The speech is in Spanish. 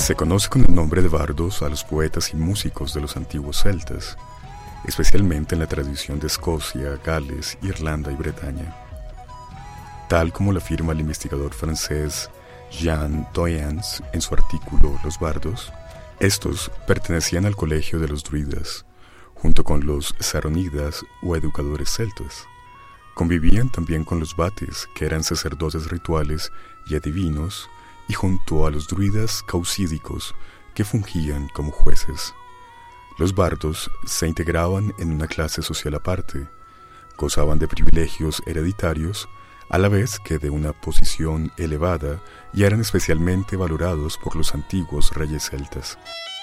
Se conoce con el nombre de bardos a los poetas y músicos de los antiguos celtas, especialmente en la tradición de Escocia, Gales, Irlanda y Bretaña. Tal como lo afirma el investigador francés Jean Doyens en su artículo Los bardos, estos pertenecían al colegio de los druidas, junto con los saronidas o educadores celtas. Convivían también con los vates, que eran sacerdotes rituales y adivinos, y junto a los druidas caucídicos, que fungían como jueces. Los bardos se integraban en una clase social aparte, gozaban de privilegios hereditarios, a la vez que de una posición elevada, y eran especialmente valorados por los antiguos reyes celtas.